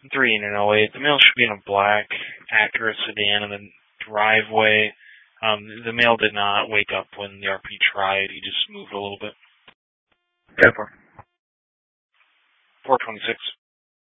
3 in an '08. The male should be in a black Acura sedan in the driveway. The male did not wake up when the RP tried. He just moved a little bit. Okay. 426.